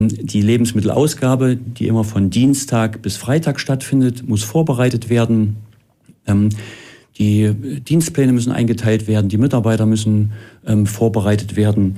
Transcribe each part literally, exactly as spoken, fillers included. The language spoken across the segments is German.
Die Lebensmittelausgabe, die immer von Dienstag bis Freitag stattfindet, muss vorbereitet werden. Die Dienstpläne müssen eingeteilt werden, die Mitarbeiter müssen vorbereitet werden.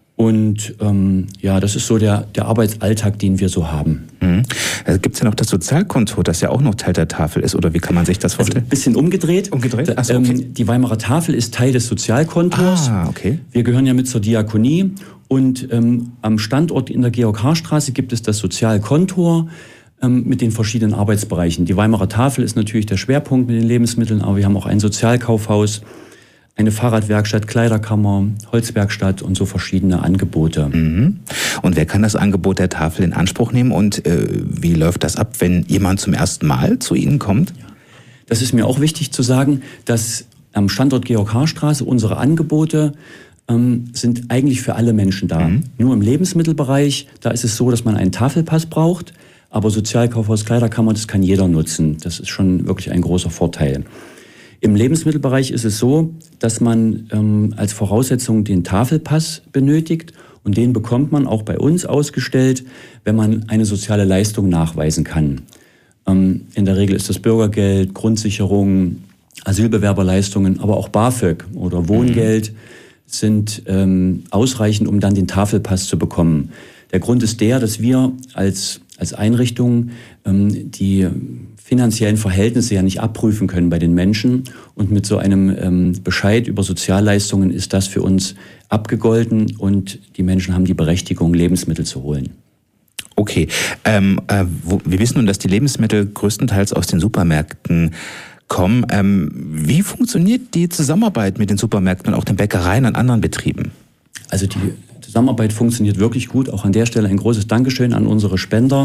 Und ähm, ja, das ist so der, der Arbeitsalltag, den wir so haben. Mhm. Also gibt es ja noch das Sozialkonto, das ja auch noch Teil der Tafel ist, oder wie kann man sich das vorstellen? Also ein bisschen umgedreht. Umgedreht? Ach so, okay. ähm, die Weimarer Tafel ist Teil des Sozialkontos. Ah, okay. Wir gehören ja mit zur Diakonie und ähm, am Standort in der Georg-Haar-Straße gibt es das Sozialkontor ähm, mit den verschiedenen Arbeitsbereichen. Die Weimarer Tafel ist natürlich der Schwerpunkt mit den Lebensmitteln, aber wir haben auch ein Sozialkaufhaus, eine Fahrradwerkstatt, Kleiderkammer, Holzwerkstatt und so verschiedene Angebote. Mhm. Und wer kann das Angebot der Tafel in Anspruch nehmen und äh, wie läuft das ab, wenn jemand zum ersten Mal zu Ihnen kommt? Ja. Das ist mir auch wichtig zu sagen, dass am Standort Georg-Haar-Straße unsere Angebote ähm, sind eigentlich für alle Menschen da. Mhm. Nur im Lebensmittelbereich, da ist es so, dass man einen Tafelpass braucht, aber Sozialkaufhaus, Kleiderkammer, das kann jeder nutzen. Das ist schon wirklich ein großer Vorteil. Im Lebensmittelbereich ist es so, dass man ähm, als Voraussetzung den Tafelpass benötigt und den bekommt man auch bei uns ausgestellt, wenn man eine soziale Leistung nachweisen kann. Ähm, in der Regel ist das Bürgergeld, Grundsicherung, Asylbewerberleistungen, aber auch BAföG oder Wohngeld sind ähm, ausreichend, um dann den Tafelpass zu bekommen. Der Grund ist der, dass wir als, als Einrichtung ähm, die finanziellen Verhältnisse ja nicht abprüfen können bei den Menschen. Und mit so einem ähm, Bescheid über Sozialleistungen ist das für uns abgegolten und die Menschen haben die Berechtigung, Lebensmittel zu holen. Okay, ähm, äh, wo, wir wissen nun, dass die Lebensmittel größtenteils aus den Supermärkten kommen. Ähm, wie funktioniert die Zusammenarbeit mit den Supermärkten und auch den Bäckereien und anderen Betrieben? Also die Zusammenarbeit funktioniert wirklich gut. Auch an der Stelle ein großes Dankeschön an unsere Spender.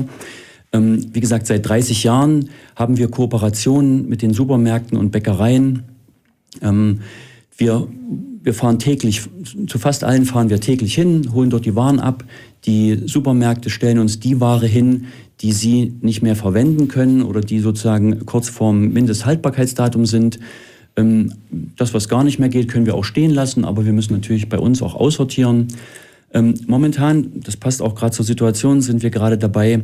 Wie gesagt, seit dreißig Jahren haben wir Kooperationen mit den Supermärkten und Bäckereien. Wir, wir fahren täglich, zu fast allen fahren wir täglich hin, holen dort die Waren ab. Die Supermärkte stellen uns die Ware hin, die sie nicht mehr verwenden können oder die sozusagen kurz vorm Mindesthaltbarkeitsdatum sind. Das, was gar nicht mehr geht, können wir auch stehen lassen, aber wir müssen natürlich bei uns auch aussortieren. Momentan, das passt auch gerade zur Situation, sind wir gerade dabei,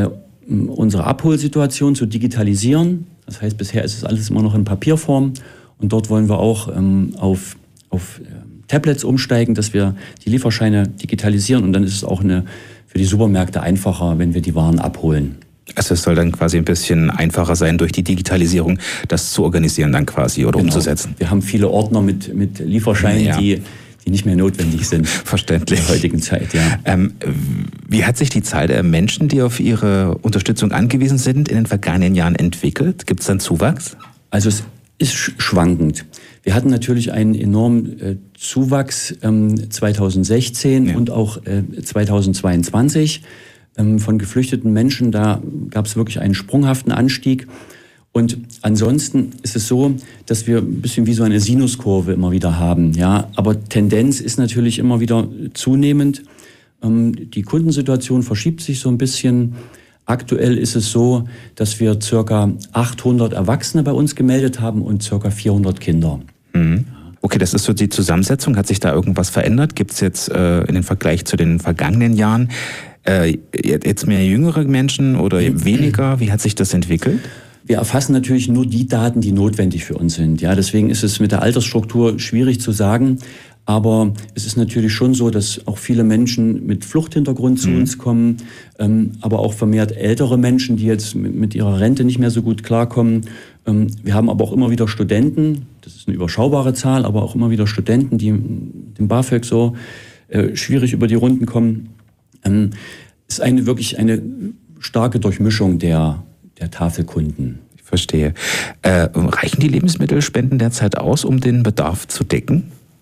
unsere Abholsituation zu digitalisieren. Das heißt, bisher ist es alles immer noch in Papierform und dort wollen wir auch ähm, auf, auf ähm, Tablets umsteigen, dass wir die Lieferscheine digitalisieren und dann ist es auch eine, für die Supermärkte einfacher, wenn wir die Waren abholen. Also es soll dann quasi ein bisschen einfacher sein, durch die Digitalisierung das zu organisieren dann quasi oder genau. umzusetzen. Wir haben viele Ordner mit, mit Lieferscheinen, ja. die die nicht mehr notwendig sind. Verständlich. In der heutigen Zeit, ja. Ähm, wie hat sich die Zahl der Menschen, die auf Ihre Unterstützung angewiesen sind, in den vergangenen Jahren entwickelt? Gibt es dann Zuwachs? Also es ist schwankend. Wir hatten natürlich einen enormen äh, Zuwachs ähm, zweitausendsechzehn ja. und auch äh, zweitausendzweiundzwanzig ähm, von geflüchteten Menschen. Da gab es wirklich einen sprunghaften Anstieg. Und ansonsten ist es so, dass wir ein bisschen wie so eine Sinuskurve immer wieder haben. Ja, aber Tendenz ist natürlich immer wieder zunehmend. Ähm, die Kundensituation verschiebt sich so ein bisschen. Aktuell ist es so, dass wir circa achthundert Erwachsene bei uns gemeldet haben und circa vierhundert Kinder. Mhm. Okay, das ist so die Zusammensetzung. Hat sich da irgendwas verändert? Gibt es jetzt äh, in den Vergleich zu den vergangenen Jahren äh, jetzt mehr jüngere Menschen oder weniger? Wie hat sich das entwickelt? Wir erfassen natürlich nur die Daten, die notwendig für uns sind. Ja, deswegen ist es mit der Altersstruktur schwierig zu sagen. Aber es ist natürlich schon so, dass auch viele Menschen mit Fluchthintergrund zu mhm. uns kommen, ähm, aber auch vermehrt ältere Menschen, die jetzt mit, mit ihrer Rente nicht mehr so gut klarkommen. Ähm, wir haben aber auch immer wieder Studenten, das ist eine überschaubare Zahl, aber auch immer wieder Studenten, die dem BAföG so äh, schwierig über die Runden kommen. Ähm, es ist eine, wirklich eine starke Durchmischung der der Tafelkunden. Ich verstehe. Äh, reichen die Lebensmittelspenden derzeit aus, um den Bedarf zu decken?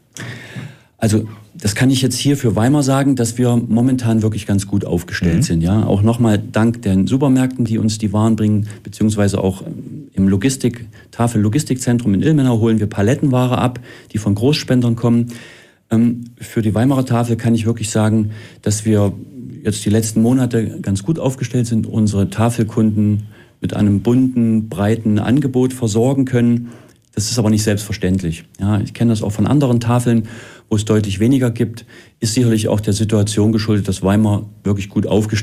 Also das kann ich jetzt hier für Weimar sagen, dass wir momentan wirklich ganz gut aufgestellt mhm. sind. Ja, auch nochmal dank den Supermärkten, die uns die Waren bringen, beziehungsweise auch im Logistik, Tafel-Logistikzentrum in Ilmenau holen wir Palettenware ab, die von Großspendern kommen. Ähm, für die Weimarer Tafel kann ich wirklich sagen, dass wir jetzt die letzten Monate ganz gut aufgestellt sind, unsere Tafelkunden mit einem bunten, breiten Angebot versorgen können. Das ist aber nicht selbstverständlich. Ja, ich kenne das auch von anderen Tafeln, wo es deutlich weniger gibt. Ist sicherlich auch der Situation geschuldet, dass Weimar wirklich gut aufgestellt